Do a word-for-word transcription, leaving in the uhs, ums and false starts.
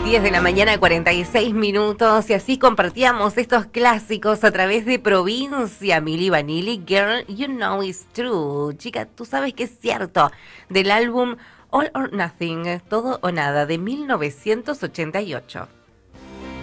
diez de la mañana, cuarenta y seis minutos, y así compartíamos estos clásicos a través de Provincia. Milli Vanilli, Girl, You Know It's True. Chica, tú sabes que es cierto. Del álbum All or Nothing, Todo o Nada, de mil novecientos ochenta y ocho.